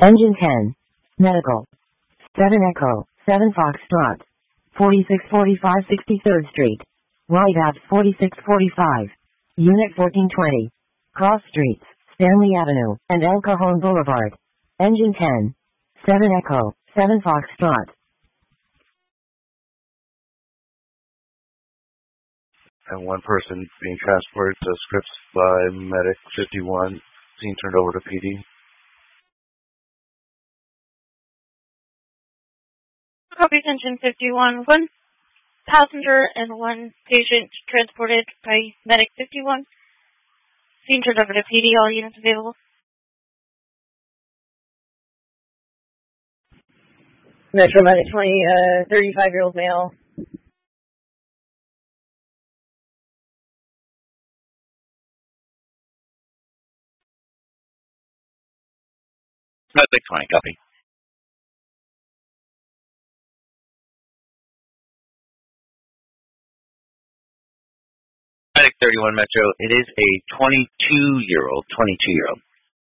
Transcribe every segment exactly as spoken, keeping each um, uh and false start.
Engine ten. Medical. seven Echo, seven Foxtrot. forty-six forty-five sixty-third Street. Whitehouse forty-six forty-five. Unit fourteen twenty. Cross Streets, Stanley Avenue, and El Cajon Boulevard. Engine ten. seven Echo, seven Foxtrot. And one person being transported to Scripps by Medic fifty-one, being turned over to P D. Copy Engine fifty-one. One passenger and one patient transported by Medic fifty-one. Being turned over to P D. All units available. Metro Medic twenty, uh, thirty-five-year-old male. Medic twenty, copy. Medic thirty-one Metro, it is a twenty-two-year-old, twenty-two-year-old.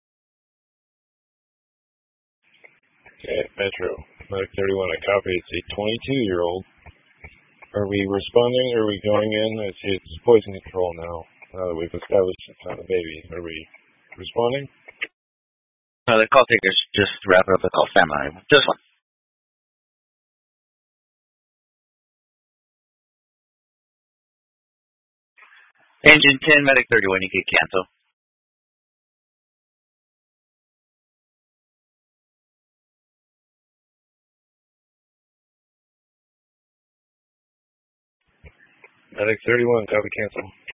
Okay, Metro, Medic thirty-one, I copy, it's a twenty-two-year-old. Are we responding, or are we going in? I see it's poison control now, now that we've established it's not a baby. Are we responding? No, the call takers just wrap up the call. Stand by. Just one. Engine ten, Medic thirty-one, you can cancel. Medic thirty-one, copy, cancel.